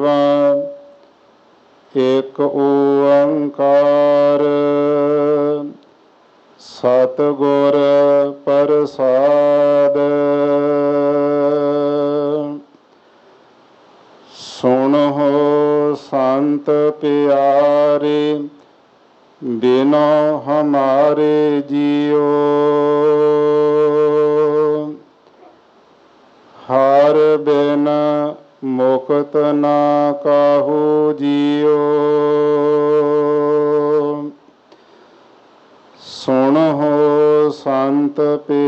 ਏਕ ਓੰਕਾਰ ਸਤਿਗੁਰ ਪ੍ਰਸਾਦਿ। ਸੁਣਹੁ ਸੰਤ ਪਿਆਰੇ ਬਿਨੋ ਹਮਾਰੇ ਜੀਓ। ਹਰ ਬਿਨ ਮੁਕਤ ਨਾ ਕਾਹੂ ਜੀਓ। ਸੁਣਹੁ ਸੰਤ ਪਿਆਰੇ